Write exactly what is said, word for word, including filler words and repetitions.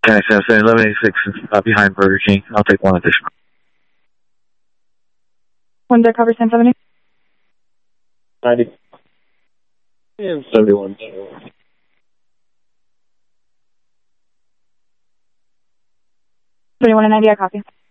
ten seven eleven eighty-six uh, behind Burger King. I'll take one additional. One that covers ten seventy? ninety. And seventy-one. seventy-one and ninety, I copy.